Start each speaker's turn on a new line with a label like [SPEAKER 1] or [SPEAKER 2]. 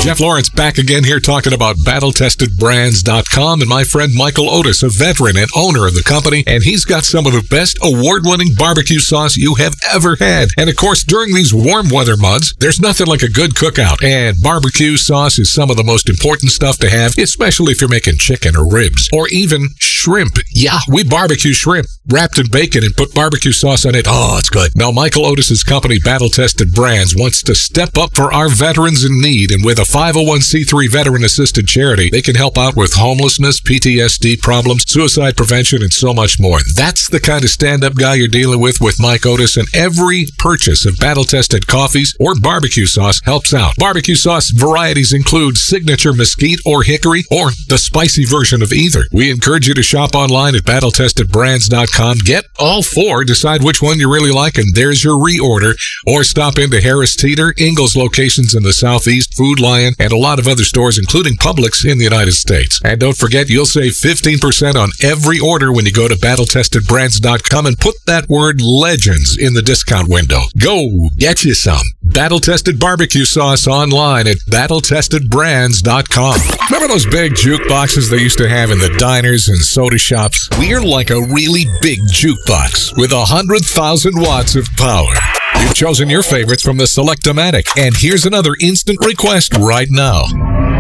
[SPEAKER 1] Jeff Lawrence back again here talking about BattleTestedBrands.com and my friend Michael Otis, a veteran and owner of the company, and he's got some of the best award-winning barbecue sauce you have ever had. And of course, during these warm weather months, there's nothing like a good cookout, and barbecue sauce is some of the most important stuff to have, especially if you're making chicken or ribs or even shrimp. Yeah, we barbecue shrimp wrapped in bacon and put barbecue sauce on it. Oh, it's good. Now, Michael Otis's company, Battle Tested Brands, wants to step up for our veterans in need, and with a 501c3 veteran-assisted charity, they can help out with homelessness, PTSD problems, suicide prevention, and so much more. That's the kind of stand-up guy you're dealing with Mike Otis, and every purchase of battle-tested coffees or barbecue sauce helps out. Barbecue sauce varieties include signature mesquite or hickory, or the spicy version of either. We encourage you to shop online at BattleTestedBrands.com. Get all four, decide which one you really like, and there's your reorder. Or stop into Harris Teeter, Ingalls locations in the Southeast, Food Lion, and a lot of other stores, including Publix in the United States. And don't forget, you'll save 15% on every order when you go to BattleTestedBrands.com and put that word LEGENDS in the discount window. Go get you some Battle-Tested barbecue sauce online at BattleTestedBrands.com. Remember those big jukeboxes they used to have in the diners and soda shops? We're like a really big jukebox with 100,000 watts of power. You've chosen your favorites from the Select-O-Matic, and here's another instant request right now.